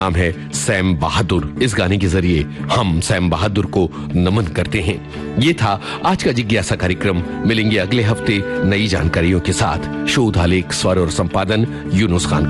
नाम है सैम बहादुर। इस गाने के जरिए हम सैम बहादुर को नमन करते हैं। ये था आज का जिज्ञासा कार्यक्रम। मिलेंगे अगले हफ्ते नई जानकारियों के साथ। शोध, आलेख, स्वर और संपादन यूनुस खान।